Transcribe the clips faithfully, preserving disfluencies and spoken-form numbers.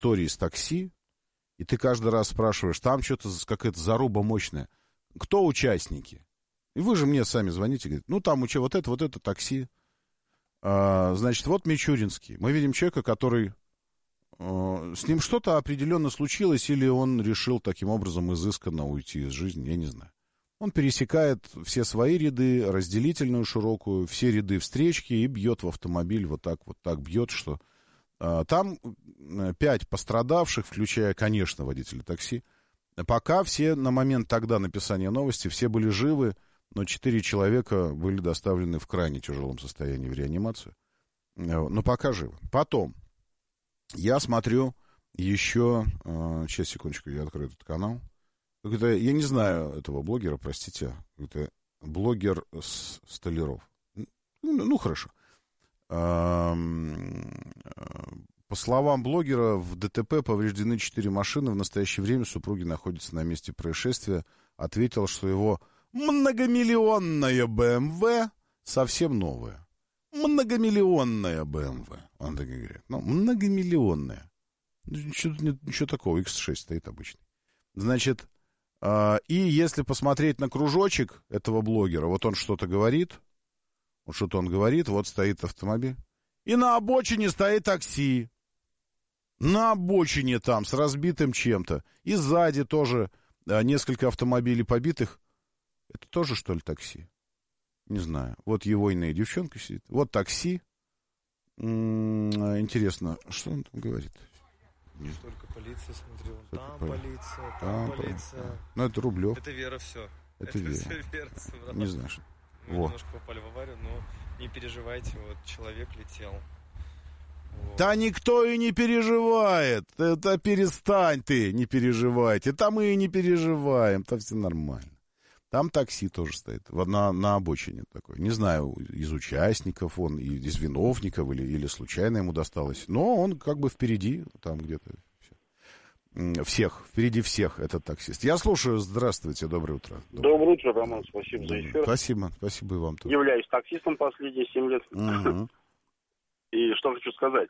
истории с такси, и ты каждый раз спрашиваешь, там что-то какая-то заруба мощная. Кто участники? И вы же мне сами звоните, говорите, ну, там уча, вот это, вот это такси. А, значит, вот Мичуринский. Мы видим человека, который... А, с ним что-то определенно случилось, или он решил таким образом изысканно уйти из жизни, я не знаю. Он пересекает все свои ряды, разделительную широкую, все ряды встречки и бьет в автомобиль, вот так, вот так бьет, что... А, там пять пострадавших, включая, конечно, водителя такси. Пока все, на момент тогда написания новости, все были живы, но четыре человека были доставлены в крайне тяжелом состоянии в реанимацию. Но пока живы. Потом я смотрю еще... Сейчас, секундочку, я открою этот канал. Это, я не знаю этого блогера, простите. Это блогер Столяров. Ну, ну хорошо. По словам блогера, в ДТП повреждены четыре машины. В настоящее время супруги находятся на месте происшествия. Ответил, что его многомиллионная БМВ совсем новая. Многомиллионная БМВ. Он так и говорит. Ну, многомиллионная. Ничего, ничего такого. икс шесть стоит обычный. Значит, и если посмотреть на кружочек этого блогера, вот он что-то говорит... Вот что-то он говорит, вот стоит автомобиль. И на обочине стоит такси. На обочине там, с разбитым чем-то. И сзади тоже а, несколько автомобилей побитых. Это тоже, что ли, такси? Не знаю. Вот его иная девчонка сидит. Вот такси. М-м, интересно, что он там говорит? Нет. Только полиция, смотрю. Там Пол... полиция, там, там полиция. Да. Ну, это Рублев. Это Вера все. Это, это Вера. Все Вера, не знаю, что... Мы Во. немножко попали в аварию, но не переживайте, вот человек летел. Вот. Да никто и не переживает. Это перестань ты, не переживайте. Там мы и не переживаем, там все нормально. Там такси тоже стоит, на, на обочине такой. Не знаю, из участников он, из виновников или, или случайно ему досталось. Но он как бы впереди, там где-то. Всех, впереди всех этот таксист. Я слушаю, здравствуйте, доброе утро. Доброе утро, Роман, спасибо за эфир. Спасибо, спасибо и вам тоже. Являюсь таксистом последние семь лет. Угу. И что хочу сказать.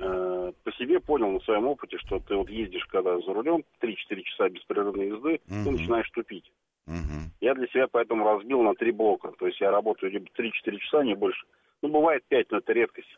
По себе понял на своем опыте, что ты вот ездишь, когда за рулем, три-четыре часа беспрерывной езды, угу. ты начинаешь тупить. Угу. Я для себя поэтому разбил на три блока. То есть я работаю либо три-четыре часа, не больше. Ну, бывает пять, но это редкость.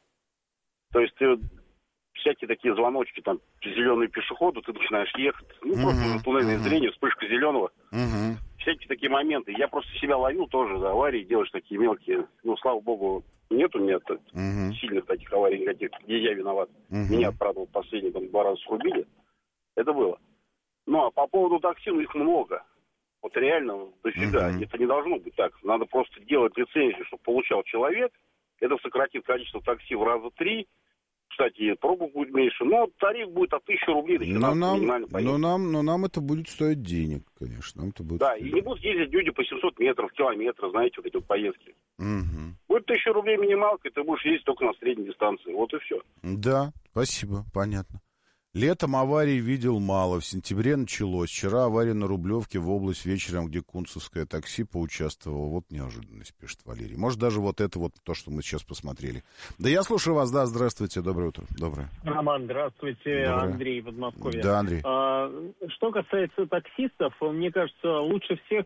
То есть ты... всякие такие звоночки, там, зеленые пешеходы, ты начинаешь ехать, ну, uh-huh, просто уже туннельное uh-huh. зрение, вспышка зеленого. Uh-huh. Всякие такие моменты. Я просто себя ловил тоже за аварии, делаешь такие мелкие. Ну, слава богу, нет у меня uh-huh. сильных таких аварий никаких, где я виноват. Uh-huh. Меня, правда, вот последние там, два раза срубили. Это было. Ну, а по поводу такси, ну, их много. Вот реально дофига. Uh-huh. Это не должно быть так. Надо просто делать лицензию, чтобы получал человек. Это сократит количество такси в раза три. Кстати, пробу будет меньше, но тариф будет от тысячи рублей до семнадцати минимально поездки. Но нам, но нам это будет стоить денег, конечно. Нам это будет да, стоить. И не будут ездить люди по семьсот метров, километров, знаете, вот эти вот поездки. Угу. Будет тысяча рублей минималка, и ты будешь ездить только на средней дистанции. Вот и все. Да, спасибо, понятно. Летом аварий видел мало, в сентябре началось. Вчера авария на Рублевке в область вечером, где кунцевское такси поучаствовало. Вот неожиданность, пишет Валерий. Может, даже вот это вот то, что мы сейчас посмотрели. Да я слушаю вас, да, здравствуйте, доброе утро. Доброе. Роман, здравствуйте, доброе. Андрей из Подмосковья. Да, Андрей. А, что касается таксистов, мне кажется, лучше всех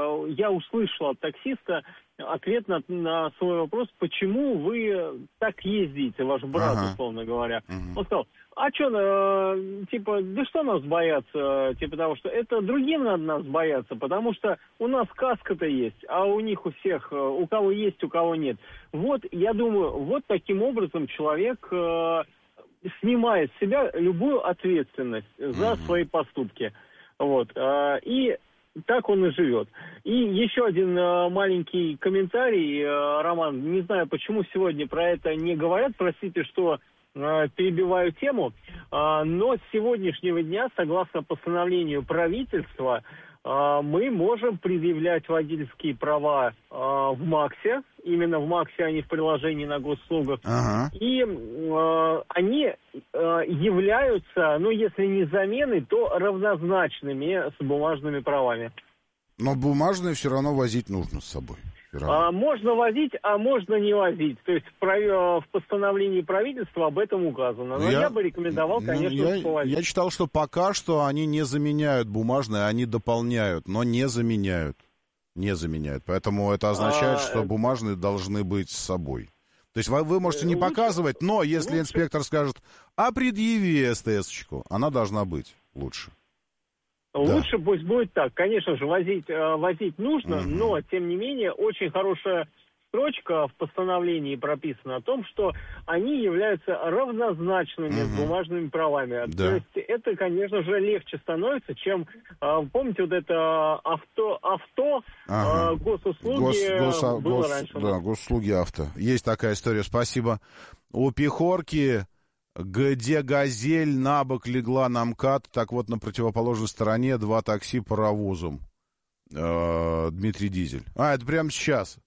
я услышал от таксиста ответ на, на свой вопрос, почему вы так ездите, ваш брат, ага. условно говоря. Угу. Он сказал, а что, э, типа, да что нас бояться, типа того, что это другим надо нас бояться, потому что у нас каска-то есть, а у них у всех, у кого есть, у кого нет. Вот, я думаю, вот таким образом человек э, снимает с себя любую ответственность за угу. свои поступки. Вот, э, и так он и живет. И еще один э, маленький комментарий, э, Роман, не знаю, почему сегодня про это не говорят, простите, что э, перебиваю тему, э, но с сегодняшнего дня, согласно постановлению правительства, э, мы можем предъявлять водительские права э, в МАКСе, именно в МАКСе, а не в приложении на госуслугах, ага. и э, они э, являются, ну, если не заменой, то равнозначными с бумажными правами. Но бумажные все равно возить нужно с собой. А, можно возить, а можно не возить. То есть в, в постановлении правительства об этом указано. Но я, я бы рекомендовал, конечно, ну, я, повозить. Я читал, что пока что они не заменяют бумажные, они дополняют, но не заменяют. Не заменяют. Поэтому это означает, а, что бумажные должны быть с собой. То есть вы, вы можете не лучше, показывать, но если лучше. Инспектор скажет, а предъяви СТС-очку, она должна быть лучше. Лучше да. Пусть будет так. Конечно же, возить, возить нужно, угу. но, тем не менее, очень хорошая строчка в постановлении прописана о том, что они являются равнозначными угу. с бумажными правами. Да. То есть это, конечно же, легче становится, чем, помните, вот это авто, авто ага. госуслуги гос, гос, было гос, раньше. Да, госуслуги авто. Есть такая история, спасибо. У Пехорки... Где «Газель» на бок легла на МКАД, так вот на противоположной стороне два такси паровозом. Э-э, Дмитрий Дизель. А, это прямо сейчас.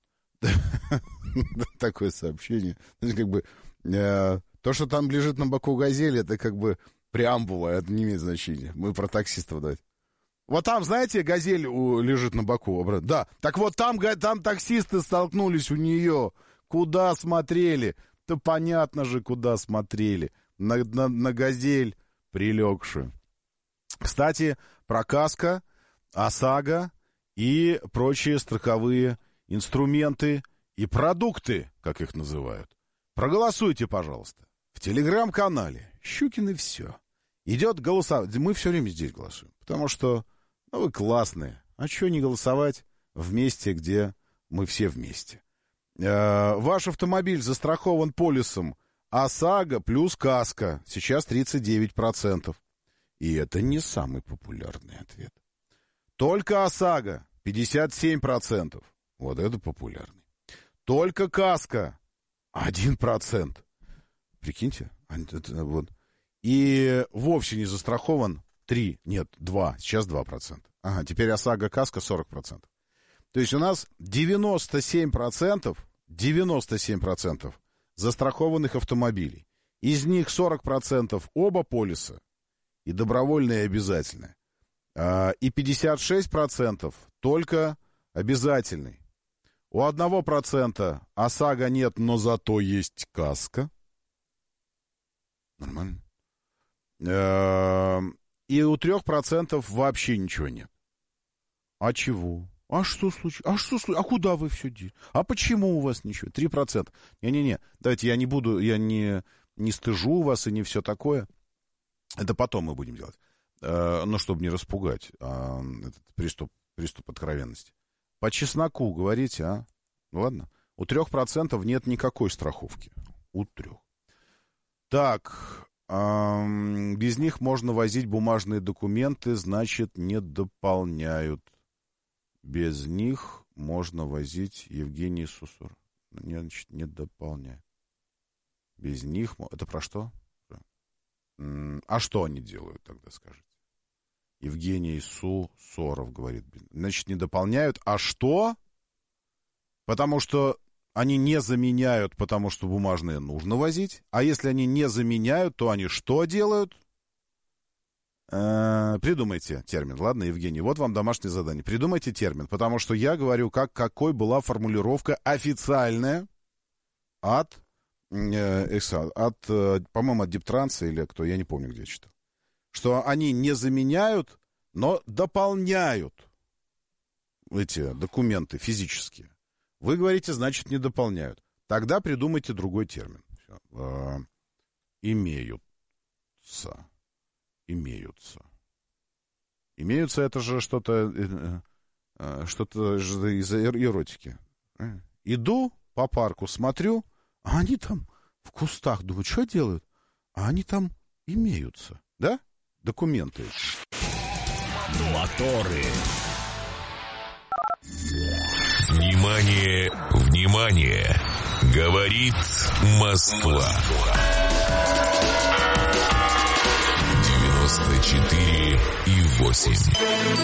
Такое сообщение. Как бы то, что там лежит на боку «Газели», это как бы преамбула, это не имеет значения. Мы про таксистов давайте. Вот там, знаете, «Газель» лежит на боку. Да, так вот там, там таксисты столкнулись у нее. Куда смотрели? Да понятно же, куда смотрели. На, на, на «Газель» прилегшую. Кстати, про КАСКО, ОСАГО и прочие страховые инструменты и продукты, как их называют. Проголосуйте, пожалуйста. В телеграм-канале «Щукин и все». Идет голосовать. Мы все время здесь голосуем. Потому что ну, вы классные. А чего не голосовать в месте, где мы все вместе? Э, ваш автомобиль застрахован полисом ОСАГО плюс КАСКО. Сейчас тридцать девять процентов. И это не самый популярный ответ. Только ОСАГО пятьдесят семь процентов. Вот это популярный. Только КАСКО один процент. Прикиньте. Это, вот. И вовсе не застрахован три, нет, два. Сейчас два процента. Ага, теперь ОСАГО, КАСКО сорок процентов. То есть у нас девяносто семь процентов, девяносто семь процентов застрахованных автомобилей. Из них сорок процентов оба полиса, и добровольное, и обязательное. И пятьдесят шесть процентов только обязательный. У одного процента ОСАГО нет, но зато есть КАСКО. Нормально. И у трех процентов вообще ничего нет. А чего? А что случилось? А что случилось? А куда вы все делали? А почему у вас ничего? три процента. Не-не-не, давайте я не буду, я не, не стыжу вас и не все такое. Это потом мы будем делать. Э, ну, чтобы не распугать э, этот приступ, приступ откровенности. По чесноку говорите, а? Ладно. У трех процентов нет никакой страховки. У трех. Так, э, без них можно возить бумажные документы, значит, не дополняют. Без них можно возить Евгений Сусур. Не, значит, не дополняет. Без них... Это про что? А что они делают тогда, скажите? Евгений Сусоров говорит. Значит, не дополняют. А что? Потому что они не заменяют, потому что бумажные нужно возить. А если они не заменяют, то они что делают? Придумайте термин, ладно, Евгений, вот вам домашнее задание. Придумайте термин, потому что я говорю, как, какой была формулировка официальная от, э, от по-моему, от Диптранса или кто, я не помню, где читал. Что они не заменяют, но дополняют эти документы физические. Вы говорите, значит, не дополняют. Тогда придумайте другой термин. Э, имеются. Имеются. Имеются, это же что-то что-то из эротики. Иду по парку, смотрю, а они там в кустах, думаю, что делают? А они там имеются, да? Документы. Моторы. Внимание, внимание! Говорит Москва. девяносто четыре и восемь.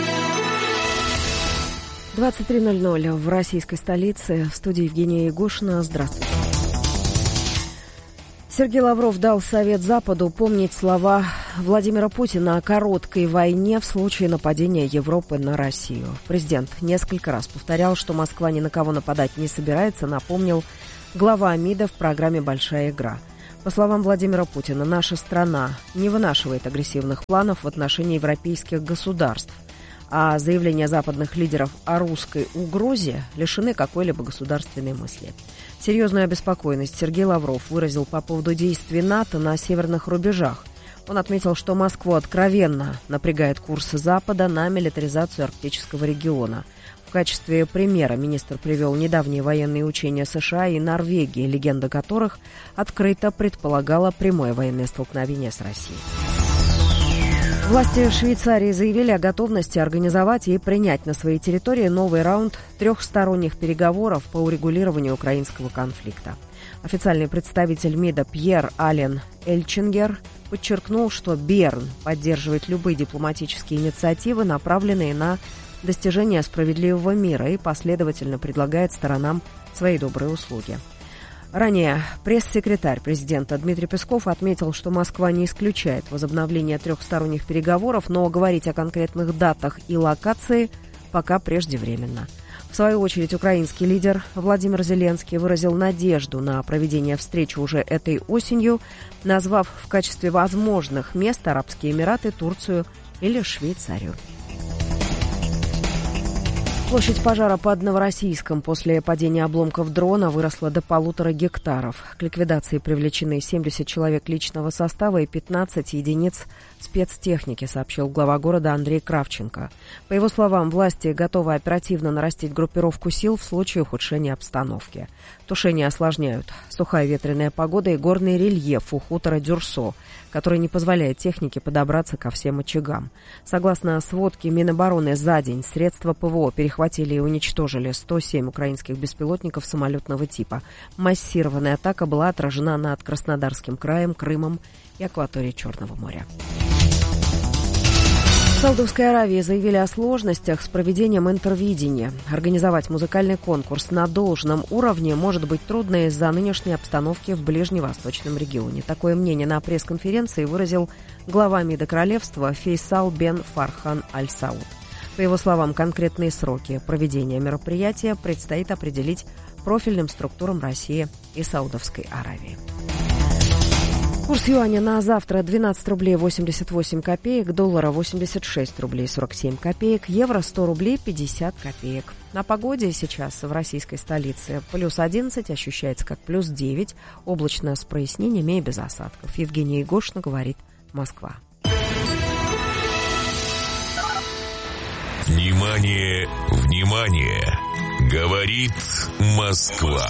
двадцать три ноль ноль в российской столице. В студии Евгения Егошина. Здравствуйте. Сергей Лавров дал совет Западу помнить слова Владимира Путина о короткой войне в случае нападения Европы на Россию. Президент несколько раз повторял, что Москва ни на кого нападать не собирается, напомнил глава МИДа в программе «Большая игра». По словам Владимира Путина, наша страна не вынашивает агрессивных планов в отношении европейских государств, а заявления западных лидеров о русской угрозе лишены какой-либо государственной мысли. Серьезную обеспокоенность Сергей Лавров выразил по поводу действий НАТО на северных рубежах. Он отметил, что Москву откровенно напрягает курс Запада на милитаризацию арктического региона. В качестве примера министр привел недавние военные учения США и Норвегии, легенда которых открыто предполагала прямое военное столкновение с Россией. Власти Швейцарии заявили о готовности организовать и принять на своей территории новый раунд трехсторонних переговоров по урегулированию украинского конфликта. Официальный представитель МИДа Пьер Ален Эльчингер подчеркнул, что Берн поддерживает любые дипломатические инициативы, направленные на достижение справедливого мира, и последовательно предлагает сторонам свои добрые услуги. Ранее пресс-секретарь президента Дмитрий Песков отметил, что Москва не исключает возобновление трехсторонних переговоров, но говорить о конкретных датах и локации пока преждевременно. В свою очередь, украинский лидер Владимир Зеленский выразил надежду на проведение встречи уже этой осенью, назвав в качестве возможных мест Арабские Эмираты, Турцию или Швейцарию. Площадь пожара под Новороссийском после падения обломков дрона выросла до полутора гектаров. К ликвидации привлечены семьдесят человек личного состава и пятнадцать единиц спецтехники, сообщил глава города Андрей Кравченко. По его словам, власти готовы оперативно нарастить группировку сил в случае ухудшения обстановки. Тушение осложняют сухая ветреная погода и горный рельеф у хутора Дюрсо, который не позволяет технике подобраться ко всем очагам. Согласно сводке Минобороны, за день средства ПВО перехватили и уничтожили сто семь украинских беспилотников самолетного типа. Массированная атака была отражена над Краснодарским краем, Крымом и акваторией Черного моря. В Саудовской Аравии заявили о сложностях с проведением интервидения. Организовать музыкальный конкурс на должном уровне может быть трудно из-за нынешней обстановки в ближневосточном регионе. Такое мнение на пресс-конференции выразил глава МИДа королевства Фейсал бен Фархан Аль-Сауд. По его словам, конкретные сроки проведения мероприятия предстоит определить профильным структурам России и Саудовской Аравии. Курс юаня на завтра двенадцать рублей восемьдесят восемь копеек, доллара восемьдесят шесть рублей сорок семь копеек, евро сто рублей пятьдесят копеек. На погоде сейчас в российской столице плюс одиннадцать, ощущается как плюс девять, облачно с прояснениями и без осадков. Евгения Егошина говорит, Москва. Внимание, внимание! Говорит Москва.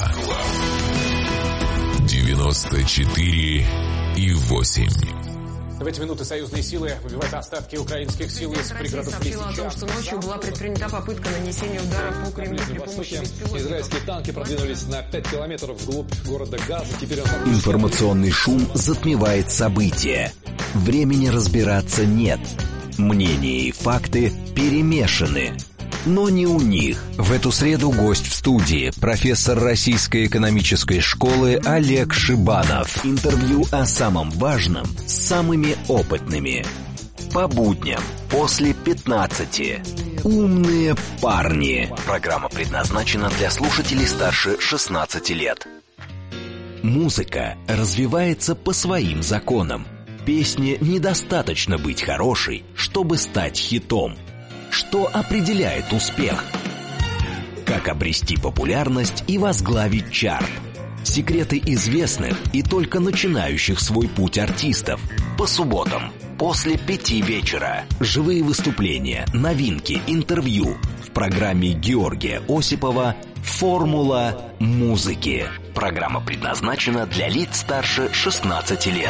девяносто четыре и восемь. В эти минуты союзные силы выбивают остатки украинских сил из пригородов Лисичанска. Сообщила о том, что ночью была предпринята попытка нанесения удара по Кремлю при помощи беспилотников. Израильские танки продвинулись на пять километров вглубь города Газа. Теперь он... Информационный шум затмевает события. Времени разбираться нет. Мнения и факты перемешаны. Но не у них. В эту среду гость в студии, профессор Российской экономической школы Олег Шибанов. Интервью о самом важном с самыми опытными. По будням после пятнадцати. Умные парни. Программа предназначена для слушателей старше шестнадцати лет. Музыка развивается по своим законам. Песне недостаточно быть хорошей, чтобы стать хитом. Что определяет успех? Как обрести популярность и возглавить чарт? Секреты известных и только начинающих свой путь артистов. По субботам после пяти вечера. Живые выступления, новинки, интервью. В программе Георгия Осипова «Формула музыки». Программа предназначена для лиц старше шестнадцати лет.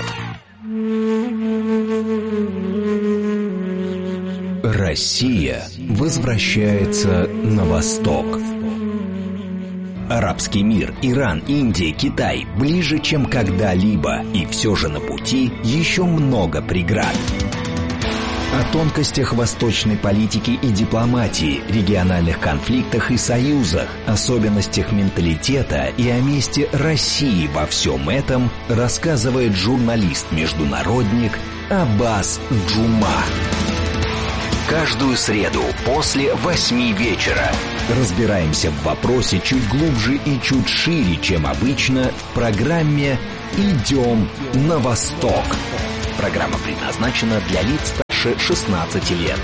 Россия возвращается на восток. Арабский мир, Иран, Индия, Китай ближе, чем когда-либо. И все же на пути еще много преград. О тонкостях восточной политики и дипломатии, региональных конфликтах и союзах, особенностях менталитета и о месте России во всем этом рассказывает журналист-международник Аббас Джума. Каждую среду после восьми вечера разбираемся в вопросе чуть глубже и чуть шире, чем обычно, в программе «Идем на восток». Программа предназначена для лиц старше шестнадцати лет.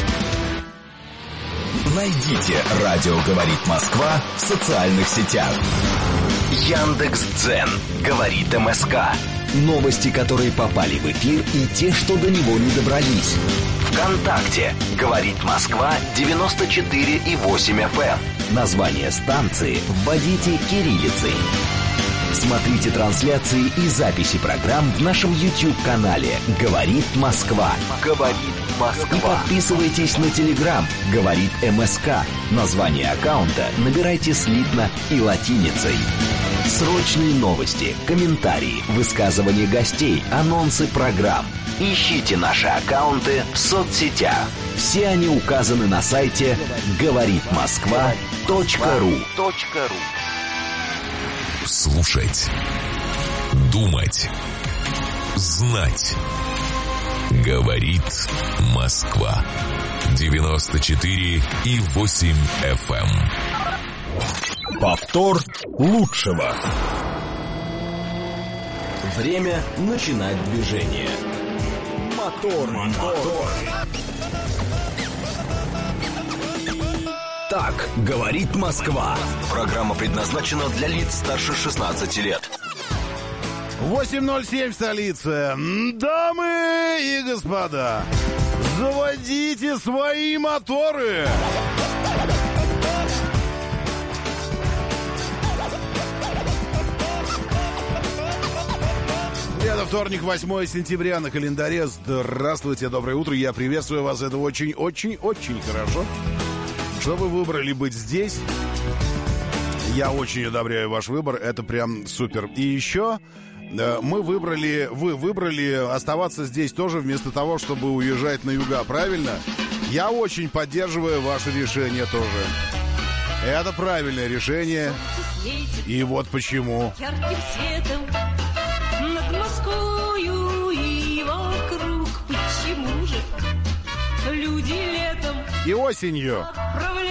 Найдите «Радио говорит Москва» в социальных сетях. Яндекс.Дзен говорит МСК. Новости, которые попали в эфир, и те, что до него не добрались. ВКонтакте говорит Москва девяносто четыре и восемь эф эм. Название станции вводите кириллицей. Смотрите трансляции и записи программ в нашем YouTube-канале «Говорит Москва». «Говорит Москва». И подписывайтесь на Telegram «Говорит МСК». Название аккаунта набирайте слитно и латиницей. Срочные новости, комментарии, высказывания гостей, анонсы программ. Ищите наши аккаунты в соцсетях. Все они указаны на сайте говорит москва точка ру. Слушать, думать, знать. Говорит Москва. девяносто четыре и восемь эф эм. Повтор лучшего. Время начинать движение. Мотор, мотор. Так говорит Москва. Программа предназначена для лиц старше шестнадцати лет. восемь ноль семь в столице. Дамы и господа, заводите свои моторы. Это вторник, восьмое сентября на календаре. Здравствуйте, доброе утро. Я приветствую вас. Это очень-очень-очень хорошо, что вы выбрали быть здесь. Я очень одобряю ваш выбор. Это прям супер. И еще мы выбрали, вы выбрали оставаться здесь тоже вместо того, чтобы уезжать на юга. Правильно? Я очень поддерживаю ваше решение тоже. Это правильное решение. И вот почему. Ярким светом над Москвою и вокруг. Почему же люди летом и осенью